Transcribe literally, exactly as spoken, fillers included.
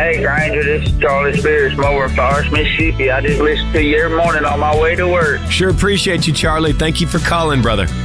Hey, Granger, this is Charlie Spears from over in Forest, Mississippi. I just listen to you every morning on my way to work. Sure appreciate you, Charlie. Thank you for calling, brother.